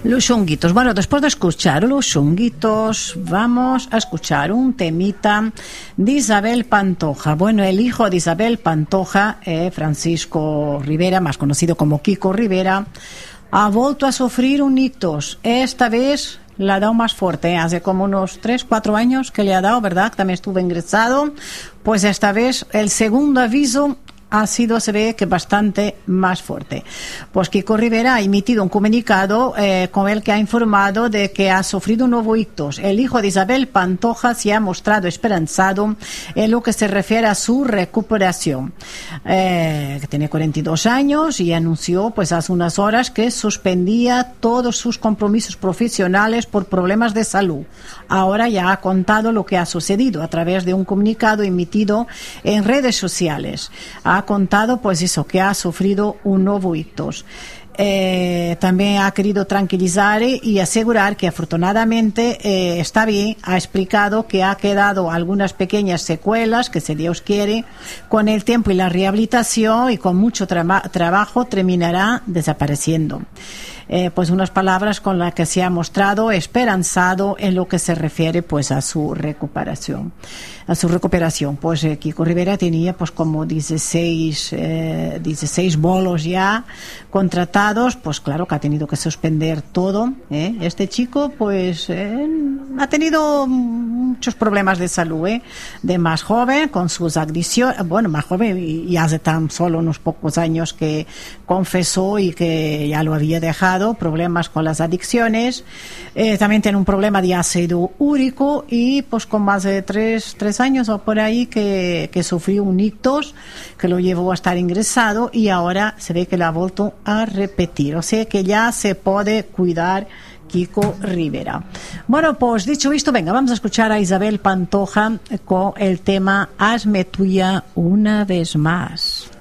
Los Chunguitos. Bueno, después de escuchar Los Chunguitos, vamos a escuchar un temita de Isabel Pantoja. Bueno, el hijo de Isabel Pantoja, Francisco Rivera, más conocido como Kiko Rivera, ha vuelto a sufrir un ictus. Esta vez le ha dado más fuerte. Hace como unos 3-4 años que le ha dado, ¿verdad? También estuvo ingresado. Pues esta vez el segundo aviso ha sido, se ve que bastante más fuerte. Pues Kiko Rivera ha emitido un comunicado con el que ha informado de que ha sufrido un nuevo ictus. El hijo de Isabel Pantoja se ha mostrado esperanzado en lo que se refiere a su recuperación. Que tiene 42 años y anunció pues hace unas horas que suspendía todos sus compromisos profesionales por problemas de salud. Ahora ya ha contado lo que ha sucedido a través de un comunicado emitido en redes sociales. Ha contado pues eso, que ha sufrido un nuevo ictus. También ha querido tranquilizar y asegurar que afortunadamente está bien. Ha explicado que ha quedado algunas pequeñas secuelas que, si Dios quiere, con el tiempo y la rehabilitación y con mucho trabajo terminará desapareciendo. Pues unas palabras con las que se ha mostrado esperanzado en lo que se refiere pues a su recuperación. Pues Kiko Rivera tenía pues como 16 bolos ya contratados. Pues claro que ha tenido que suspender todo. Este chico pues ha tenido muchos problemas de salud, de más joven, con sus adicciones, bueno, más joven y hace tan solo unos pocos años que confesó y que ya lo había dejado, problemas con las adicciones. También tiene un problema de ácido úrico y pues con más de 3 años o por ahí que sufrió un ictus que lo llevó a estar ingresado y ahora se ve que lo ha vuelto a repetir. O sea que ya se puede cuidar Kiko Rivera. Bueno, pues dicho esto, venga, vamos a escuchar a Isabel Pantoja con el tema Hazme tuya una vez más.